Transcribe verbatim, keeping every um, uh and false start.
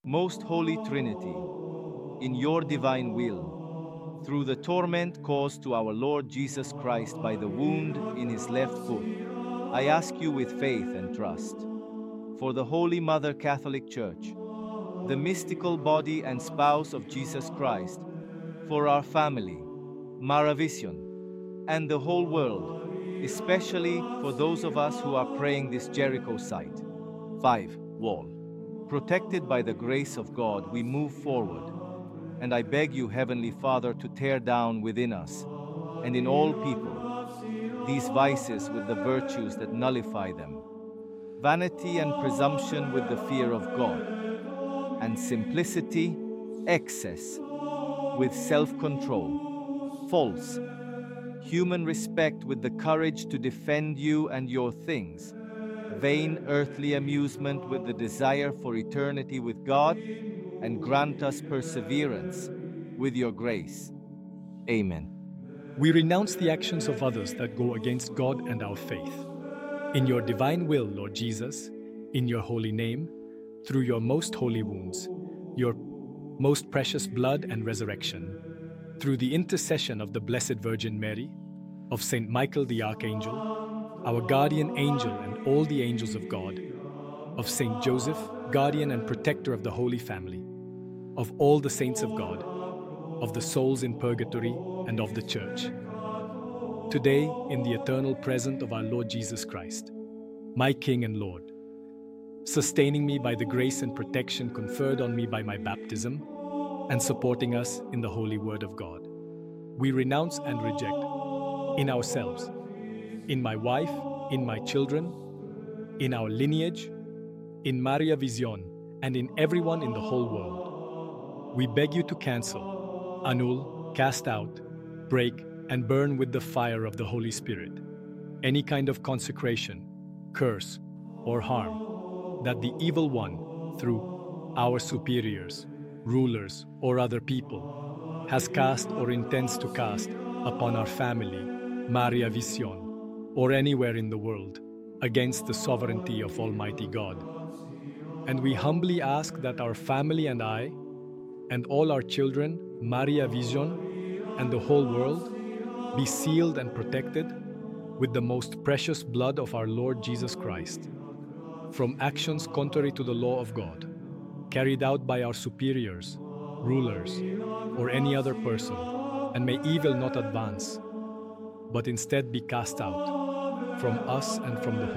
Most Holy Trinity, in your divine will, through the torment caused to our Lord Jesus Christ by the wound in his left foot, I ask you with faith and trust, for the Holy Mother Catholic Church, the mystical body and spouse of Jesus Christ, for our family, Maravision, and the whole world, especially for those of us who are praying this Jericho site. five. Wall. Protected by the grace of God, we move forward, and I beg you, Heavenly Father, to tear down within us, and in all people, these vices with the virtues that nullify them, vanity and presumption with the fear of God, and simplicity, excess, with self-control, false, human respect with the courage to defend you and your things, vain earthly amusement with the desire for eternity with God, and grant us perseverance with your grace. Amen. We renounce the actions of others that go against God and our faith. In your divine will, Lord Jesus, in your holy name, through your most holy wounds, your most precious blood and resurrection, through the intercession of the Blessed Virgin Mary, of Saint Michael the Archangel, our guardian angel and all the angels of God, of Saint Joseph, guardian and protector of the Holy Family, of all the saints of God, of the souls in purgatory, and of the Church. Today, in the eternal presence of our Lord Jesus Christ, my King and Lord, sustaining me by the grace and protection conferred on me by my baptism, and supporting us in the holy word of God, we renounce and reject in ourselves, in my wife, in my children, in our lineage, in Maria Vision, and in everyone in the whole world. We beg you to cancel, annul, cast out, break, and burn with the fire of the Holy Spirit any kind of consecration, curse, or harm that the evil one, through our superiors, rulers, or other people, has cast or intends to cast upon our family, Maria Vision, or anywhere in the world, against the sovereignty of Almighty God. And we humbly ask that our family and I, and all our children, Maria Vision, and the whole world, be sealed and protected with the most precious blood of our Lord Jesus Christ, from actions contrary to the law of God, carried out by our superiors, rulers, or any other person, and may evil not advance, but instead be cast out from us and from the whole